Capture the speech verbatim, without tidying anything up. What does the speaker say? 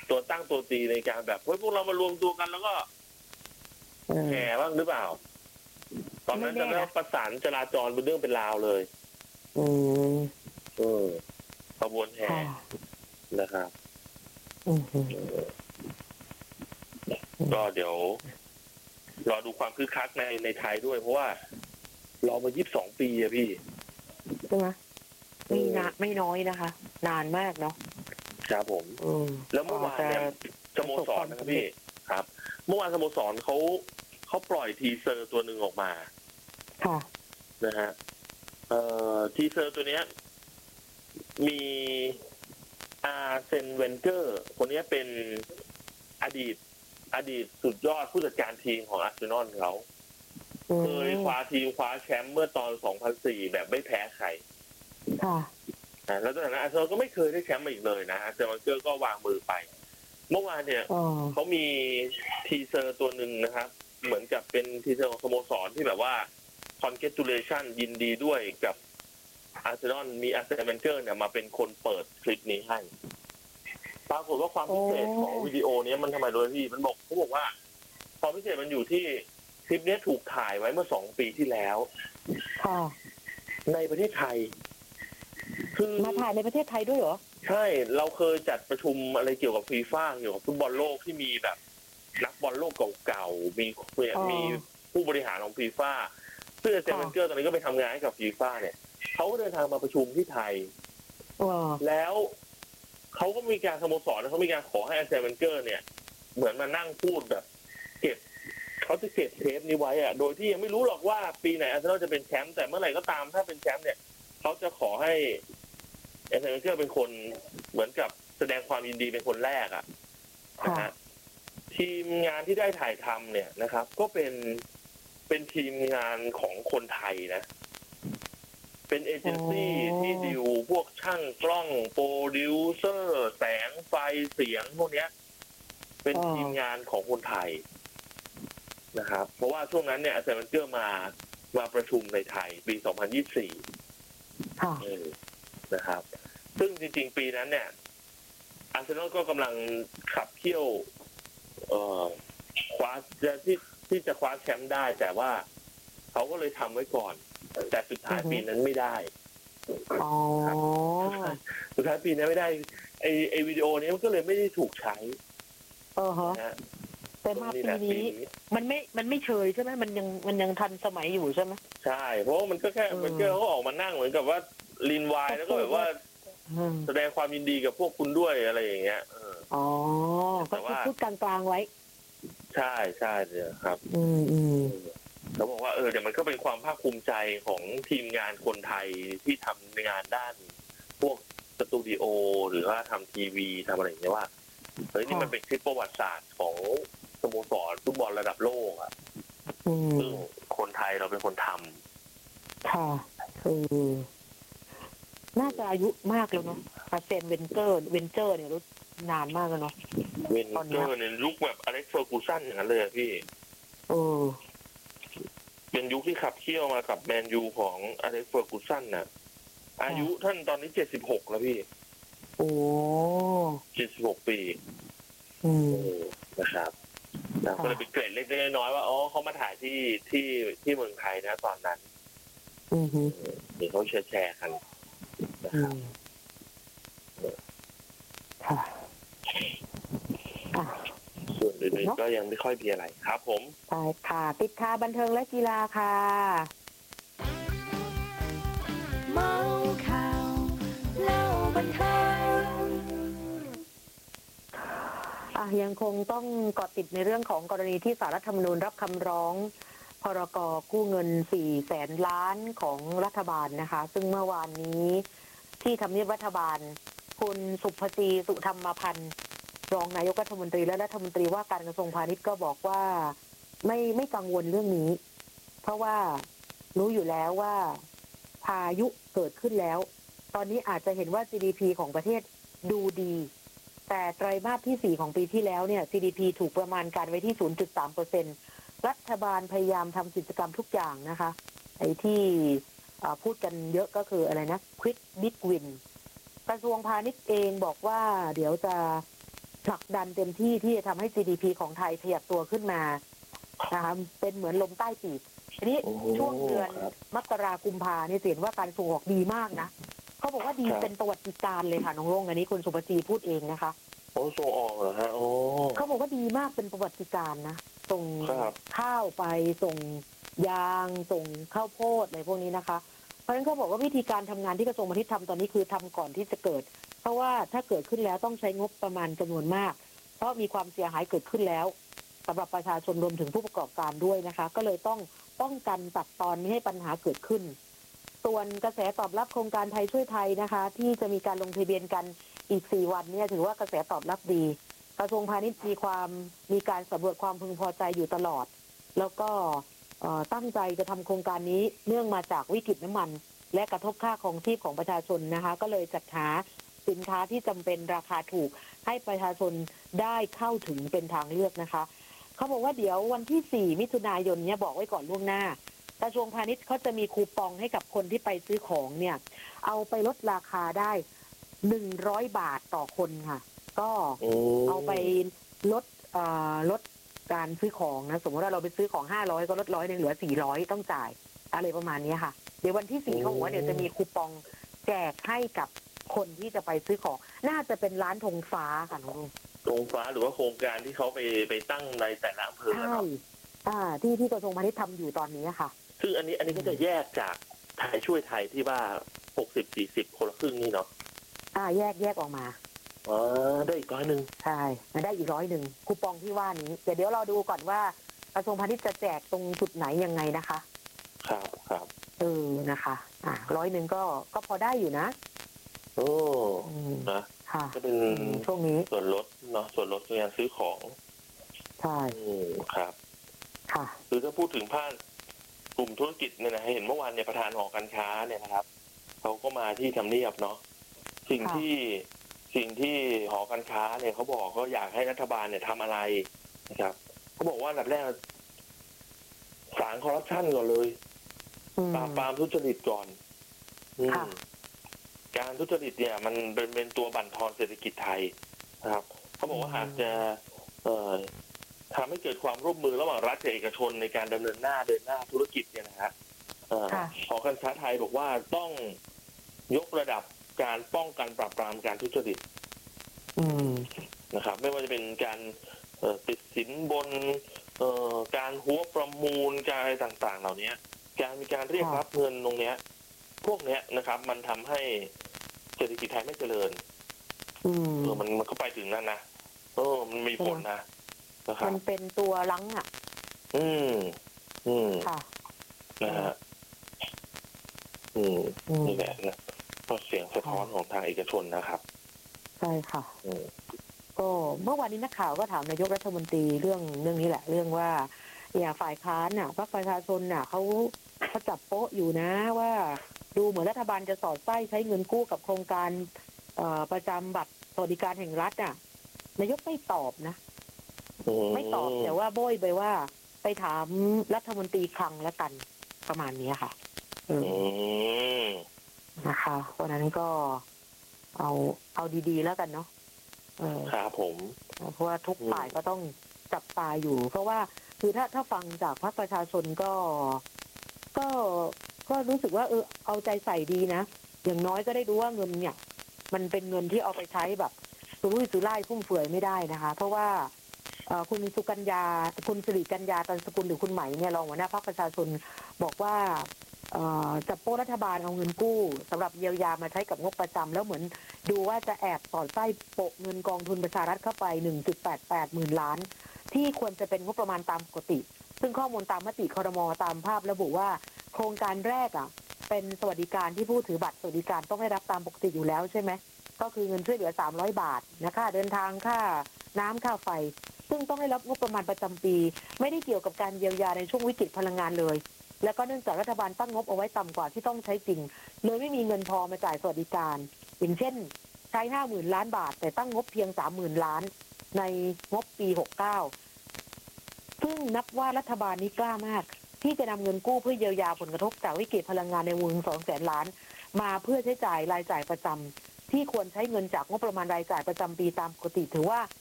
ตัวตั้งตัวตีในการแบบเฮ้ยพวกเรามารวมตัวกันแล้วก็แห่บ้างหรือเปล่าตอนนั้นจะไม่ต้องประสานจราจรเป็นเรื่องเป็นราวเลยอืมเออขบวนแห่นะครับก็เดี๋ยวรอดูความคึกคักในในไทยด้วยเพราะว่ารอมายี่สิบสองปีอะพี่ใช่ไหมไม่นานไม่น้อยนะคะนานมากเนาะครับผมแล้วเมื่อวานเนี่ยสโมสรนะครับพี่ครับเมื่อวานสโมสรเขาเขาปล่อยทีเซอร์ตัวหนึ่งออกมาค่ะนะฮะเอ่อทีเซอร์ตัวเนี้ยมีอาร์เซนเวนเกอร์คนนี้เป็นอดีตอดีตสุดยอดผู้จัดการทีมของอาร์เซนอลเขาเคยคว้าทีมคว้าแชมป์เมื่อตอนสองพันสี่แบบไม่แพ้ใครค่ะแล้วตอนนั้นอาร์เซนอลก็ไม่เคยได้แชมป์มาอีกเลยนะฮะแต่วันเกอร์ก็วางมือไปเมื่อวานเนี่ยเขามีทีเซอร์ตัวหนึ่งนะครับเหมือนกับเป็นทีเซอร์ของสโมสรที่แบบว่า congratulation ยินดีด้วยกับอาร์เซนอลมีอาร์เซนเวนเกอร์เนี่ยมาเป็นคนเปิดคลิปนี้ให้ปรากฏว่าความพิเศษของวิดีโอนี้มันทำไมด้วยพี่มันบอกเขาบอกว่าความพิเศษมันอยู่ที่คลิปนี้ถูกถ่ายไว้เมื่อสองปีที่แล้วในประเทศไทยคือมาถ่ายในประเทศไทยด้วยเหรอใช่เราเคยจัดประชุมอะไรเกี่ยวกับฟีฟ่าเกี่ยวกับฟุตบอลโลกที่มีแบบนักบอลโลกเก่าๆมีมีผู้บริหารของฟีฟ่าซึ่งอาร์เซนเวนเกอร์ตอนนี้ก็ไปทำงานให้กับฟีฟ่าเนี่ยเขาก็เดินทางมาประชุมที่ไทยแล้วเขาก็มีการสโมสรเขามีการขอให้อาร์เซนเวนเกอร์เนี่ยเหมือนมานั่งพูดแบบเก็บเขาจะเก็บเทปนี้ไว้อะโดยที่ยังไม่รู้หรอกว่าปีไหนอาร์เซนอลจะเป็นแชมป์แต่เมื่อไหร่ก็ตามถ้าเป็นแชมป์เนี่ยเขาจะขอให้อาร์เซนเวนเกอร์เป็นคนเหมือนกับแสดงความยินดีเป็นคนแรกอะนะฮะทีมงานที่ได้ถ่ายทำเนี่ยนะครับก็เป็นเป็นทีมงานของคนไทยนะเป็นเอเจนซี่ที่ดิวพวกช่างกล้องโปรดิวเซอร์แสงไฟเสียงพวกเนี้ยเป็นทีมงานของคนไทยนะครับเพราะว่าช่วงนั้นเนี่ยอาร์เซนเวนเกอร์มามาประชุมในไทยปีสองพันยี่สิบสี่นะครับซึ่งจริงๆปีนั้นเนี่ยอาร์เซนอลก็กำลังขับเคี่ยวเอ่อคว้าจะที่ที่จะคว้าแชมป์ได้แต่ว่าเขาก็เลยทำไว้ก่อนแต่สุดท้ายปีนั้นไม่ได้อ๋อสุดท้ายปีนั้นไม่ได้ไอไอวิดีโอนี้มันก็เลยไม่ได้ถูกใช้เออฮะแต่มาปีนี้มันไม่มันไม่เชยใช่ไหมมันยังมันยังทันสมัยอยู่ใช่ไหมใช่เพราะมันก็แค่มันก็เขาออกมานั่งเหมือนกับว่าลีนวายแล้วก็แบบว่าแสดงความยินดีกับพวกคุณด้วยอะไรอย่างเงี้ยอ๋อแต่ว่าพูดกลางๆไว้ใช่ใช่เนี่ยครับอืมอืมเขาบอกว่าเออเดี๋ยวมันก็เป็นความภาคภูมิใจของทีมงานคนไทยที่ทำงานด้านพวกสตูดิโอหรือว่าทำทีวีทำอะไรอย่างเงี้ยว่าเฮ้ยนี่มันเป็นคลิปประวัติศาสตร์ของสโมสรฟุตบอลระดับโลกอ่ะซึ่งคนไทยเราเป็นคนทำค่ะคือน่าจะอายุมากแล้วเนาะอาร์เซนเวนเกอร์เวนเจอร์เนี่ยรู้นานมากแล้วเนาะเวนเกอร์เนี่ยยุคแบบอเล็กซ์เฟอร์กูสันอย่างนั้นเลยพี่เออเป็นยุคที่ขับเคี่ยวมากับแมนยูของอเล็กซ์เฟอร์กูสันน่ะอายุท่านตอนนี้เจ็ดสิบหกแล้วพี่โอ้เจ็ดสิบหกปีอืมนะครับแล้วก็เลยเป็นเกร็ดเล็กๆน้อยๆว่าอ๋อเขามาถ่ายที่ที่ที่เมืองไทยนะตอนนั้นอือฮึนี่เขาแชร์แชร์กันนะครับค่ะส่วนอื่นๆก็ยังไม่ค่อยมีอะไรครับผมใช่ค่ะติดข่าวบันเทิงและกีฬาค่ะเมาข่าวเล่าบันเทิงอ่ะยังคงต้องเกาะติดในเรื่องของกรณีที่ศาลรัฐธรรมนูญรับคำร้องพรก.กู้เงินสี่แสนล้านของรัฐบาลนะคะซึ่งเมื่อวานนี้ที่ทำเนียบรัฐบาลคุณสุภตีสุธรรมพันธ์รองนายกรัฐมนตรีและรัฐมนตรีว่าการกระทรวงพาณิชย์ก็บอกว่าไม่ไม่กังวลเรื่องนี้เพราะว่ารู้อยู่แล้วว่าพายุเกิดขึ้นแล้วตอนนี้อาจจะเห็นว่า จี ดี พี ของประเทศดูดีแต่ไตรมาสที่สี่ของปีที่แล้วเนี่ย จี ดี พี ถูกประมาณการไว้ที่ ศูนย์จุดสามเปอร์เซ็นต์ รัฐบาลพยายามทำกิจกรรมทุกอย่างนะคะไอ้ที่พูดกันเยอะก็คืออะไรนะ Quick Big Win กระทรวงพาณิชย์เองบอกว่าเดี๋ยวจะผลักดันเต็มที่ที่จะทำให้ จี ดี พี ของไทยขยับตัวขึ้นมานะคะเป็นเหมือนลมใต้ปีกทีนี้ช่วงเดือนมกราคมกุมภาเนี่ยเห็นว่าการส่งออกดีมากนะเขาบอกว่าดีเป็นประวัติการเลยค่ะน้องโรงอันนี้คุณสุภจีพูดเองนะคะโอ้ส่งออกเหรอฮะโอ้เขาบอกว่าดีมากเป็นประวัติการนะส่งข้าวไปส่งยางส่งข้าวโพดอะไรพวกนี้นะคะเพราะฉะนั้นเขาบอกว่าวิธีการทำงานที่กระทรวงพาณิชย์ทำตอนนี้คือทำก่อนที่จะเกิดเพราะว่าถ้าเกิดขึ้นแล้วต้องใช้งบประมาณจำนวนมากเพราะมีความเสียหายเกิดขึ้นแล้วสำหรับประชาชนรวมถึงผู้ประกอบการด้วยนะคะก็เลยต้องป้องกันตัดตอนไม่ให้ปัญหาเกิดขึ้นส่วนกระแสตอบรับโครงการไทยช่วยไทยนะคะที่จะมีการลงทะเบียนกันอีกสี่วันเนี่ยถือว่ากระแสตอบรับดีกระทรวงพาณิชย์มีความมีการสำรวจความพึงพอใจอยู่ตลอดแล้วก็ตั้งใจจะทำโครงการนี้เนื่องมาจากวิกฤตน้ำมันและกระทบค่าครองชีพของประชาชนนะคะก็เลยจัดหาสินค้าที่จำเป็นราคาถูกให้ประชาชนได้เข้าถึงเป็นทางเลือกนะคะเขาบอกว่าเดี๋ยววันที่สี่มิถุนายนเนี่ยบอกไว้ก่อนล่วงหน้ากระทรวงพาณิชย์เขาจะมีคูปองให้กับคนที่ไปซื้อของเนี่ยเอาไปลดราคาได้หนึ่งร้อยบาทต่อคนค่ะก็เอาไปลดลดการซื้อของนะสมมติว่าเราไปซื้อของห้าร้อยก็ลดร้อยนึงเหลือสี่ร้อยต้องจ่ายอะไรประมาณนี้ค่ะเดี๋ยววันที่สี่เขาบอกว่าเดี๋ยวจะมีคูปองแจกให้กับคนที่จะไปซื้อของน่าจะเป็นร้านธงฟ้าค่ะน้องธงฟ้าหรือว่าโครงการที่เขาไปไปตั้งในแต่ละอำเภอใช่อ่าที่ที่กระทรวงพาณิชย์ทำอยู่ตอนนี้ค่ะซึ่งอันนี้อันนี้ก็จะแยกจากไทยช่วยไทยที่ว่าหกสิบสี่สิบคนละครึ่งนี่เนาะอ่าแยกแยกออกมาอ๋อได้อีกร้อยหนึ่งใช่ได้อีกร้อยหนึ่งคูปองที่ว่านี้เดี๋ยวเดี๋ยวเราดูก่อนว่ากระทรวงพาณิชย์จะแจกตรงจุดไหนยังไงนะคะครับครับเออนะคะอ่าร้อยหนึ่งก็ก็พอได้อยู่นะโอ้นะค่ะก็เป็นช่วงนี้ส่วนลดเนาะส่วนลดในการซื้อของใช่ครับค่ะคือถ้าพูดถึงภาคกลุ่มธุรกิจเนี่ยนะเห็นเมื่อวานเนี่ยประธานหอการค้าเนี่ยนะครับเขาก็มาที่ทำเนียบเนาะสิ่งที่สิ่งที่หอการค้าเนี่ยเขาบอกเขาอยากให้รัฐบาลเนี่ยทำอะไรนะครับเขาบอกว่าอันดับแรกสางคอร์รัปชันก่อนเลยปราบปรามทุจริตก่อนการทุจริตเนี่ยมันเป็นเป็นตัวบั่นทอนเศรษฐกิจไทยนะครับเขาบอกว่าหากจะเอ่อทำให้เกิดความร่วมมือระหว่างรัฐกับเอกชนในการดำเนินหน้าเดินหน้าธุรกิจเนี่ยนะครับหอการค้าไทยบอกว่าต้องยกระดับการป้องกันปราบปรามการทุจริตนะครับไม่ว่าจะเป็นการติดสินบนการหัวประมูลการอะไรต่างๆเหล่านี้การมีการเรียกรับเงินตรงเนี้ยพวกเนี้ยนะครับมันทำให้เศรษฐกิจไทยไม่เจริญเออมันมันก็ไปถึงนั่นนะเออมันมีผลนะมันเป็นตัวลังอ่ะอืมอืมค่ะนะฮะอืมนี่แหละนะก็เสียงสะท้อนของทางเอกชนนะครับใช่ค่ะก็เมื่อวานนี้นักข่าวก็ถามนายกรัฐมนตรีเรื่องเรื่องนี้แหละเรื่องว่าอย่างฝ่ายค้านน่ะพรรคประชาชนน่ะเขาเขาจับโป๊ะอยู่นะว่าดูเหมือนรัฐบาลจะสอดไส้ใช้เงินกู้กับโครงการประจำบัตรสวัสดิการแห่งรัฐน่ะนายกไม่ตอบนะไม่ตอบแต่ว่าโบยไปว่าไปถามรัฐมนตรีคลังแล้วกันประมาณนี้ค่ะนะคะเพราะนั้นก็เอาเอาดีๆแล้วกันเนาะครับผมเพราะว่าทุกฝ่ายก็ต้องจับตาอยู่เพราะว่าคือถ้าถ้าฟังจากพรรคประชาชนก็ก็ก็รู้สึกว่าเออเอาใจใส่ดีนะอย่างน้อยก็ได้รู้ว่าเงินเนี่ยมันเป็นเงินที่เอาไปใช้แบบสุรุ่ยสุร่ายฟุ่มเฟือยไม่ได้นะคะเพราะว่าคุณสุกัญญาคุณสิริกัญญาตันสกุลหรือคุณไหมเนี่ยรองหัวหน้าพรรคประชาชนบอกว่าจับโป๊รัฐบาลเอาเงินกู้สำหรับเยียวยามาใช้กับงบประจำแล้วเหมือนดูว่าจะแอบสอดไส้โปะเงินกองทุนประชารัฐเข้าไป หนึ่งจุดแปดแปด หมื่นล้านที่ควรจะเป็นงบประมาณตามปกติซึ่งข้อมูลตามมติครม.ตามภาพระบุว่าโครงการแรกอ่ะเป็นสวัสดิการที่ผู้ถือบัตรสวัสดิการต้องได้รับตามปกติอยู่แล้วใช่ไหมก็คือเงินช่วยเหลือสามร้อยบาทนะค่าเดินทางค่าน้ำค่าไฟซึ่งต้องได้รับงบประมาณประจำปีไม่ได้เกี่ยวกับการเยียวยาในช่วงวิกฤตพลังงานเลยแล้วก็เนื่องจากรัฐบาลตั้งงบเอาไว้ต่ำกว่าที่ต้องใช้จริงเลยไม่มีเงินพอมาจ่ายสวัสดิการอย่างเช่นใช้ห้าหมื่นล้านบาทแต่ตั้งงบเพียงสามหมื่นล้านในงบปีหกเก้าซึ่งนับว่ารัฐบาลนี้กล้ามากที่จะนำเงินกู้เพื่อเยียวยาผลกระทบจากวิกฤตพลังงานในวงสองแสนล้านมาเพื่อใช้จ่ายรายจ่ายประจำที่ควรใช้เงินจากงบประมาณรายจ่ายประจำปีตามปกติถือว่า